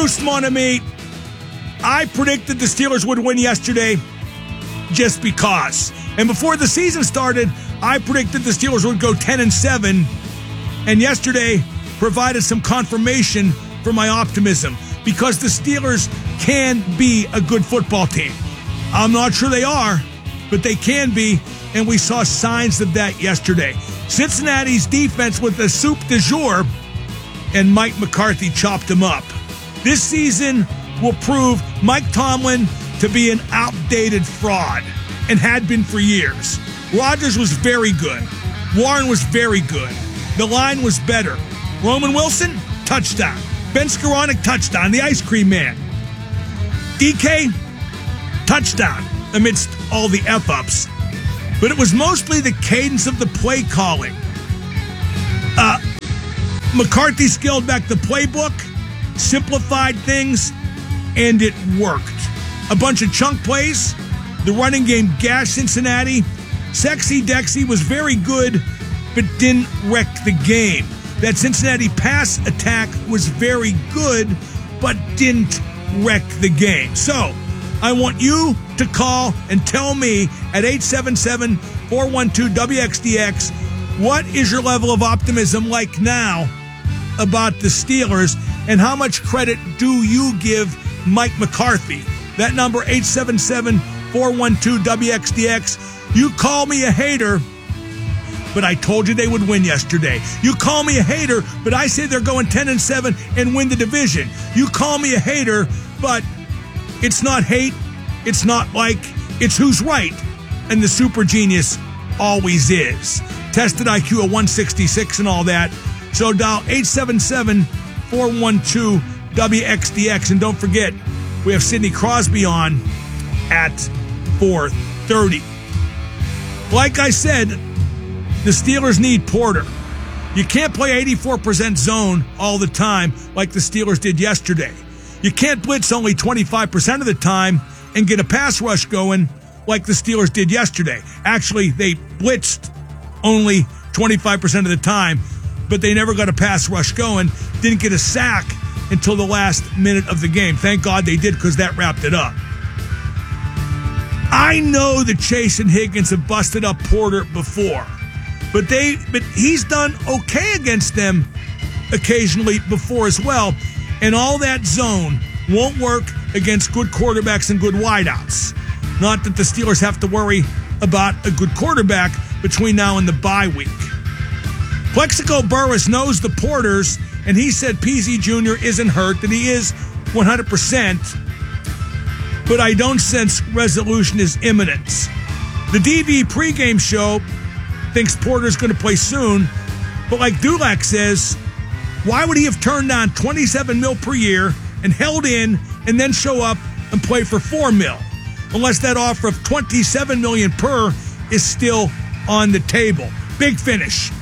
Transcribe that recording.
Bruce Monami, I predicted the Steelers would win yesterday just because. And before the season started, I predicted the Steelers would go 10-7. And yesterday provided some confirmation for my optimism because the Steelers can be a good football team. I'm not sure they are, but they can be, and we saw signs of that yesterday. Cincinnati's defense with the soup du jour, and Mike McCarthy chopped him up. This season will prove Mike Tomlin to be an outdated fraud, and had been for years. Rodgers was very good. Warren was very good. The line was better. Roman Wilson, touchdown. Ben Skoranek, touchdown. The ice cream man. DK, touchdown amidst all the F-ups. But it was mostly the cadence of the play calling. McCarthy scaled back the playbook, simplified things, and it worked. A bunch of chunk plays. The running game gashed Cincinnati. Sexy Dexy was very good, but didn't wreck the game. That Cincinnati pass attack was very good, but didn't wreck the game. So, I want you to call and tell me at 877-412-WXDX, what is your level of optimism like now about the Steelers, and how much credit do you give Mike McCarthy? That number, 877-412-WXDX. You call me a hater, but I told you they would win yesterday. You call me a hater, but I say they're going 10-7 and win the division. You call me a hater, but it's not hate, it's not like, it's who's right. And the super genius always is. Tested IQ of 166 and all that. So dial 877-412-WXDX. And don't forget, we have Sidney Crosby on at 4:30. Like I said, the Steelers need Porter. You can't play 84% zone all the time like the Steelers did yesterday. You can't blitz only 25% of the time and get a pass rush going like the Steelers did yesterday. Actually, they blitzed only 25% of the time, but they never got a pass rush going, didn't get a sack until the last minute of the game. Thank God they did, because that wrapped it up. I know that Chase and Higgins have busted up Porter before, but he's done okay against them occasionally before as well, and all that zone won't work against good quarterbacks and good wideouts. Not that the Steelers have to worry about a good quarterback between now and the bye week. Plexico Burress knows the Porters, and he said PZ Jr. isn't hurt, that he is 100%, but I don't sense resolution is imminent. The DV pregame show thinks Porter's going to play soon, but like Dulac says, why would he have turned down $27 million per year and held in and then show up and play for $4 million, unless that offer of $27 million per is still on the table? Big Finish,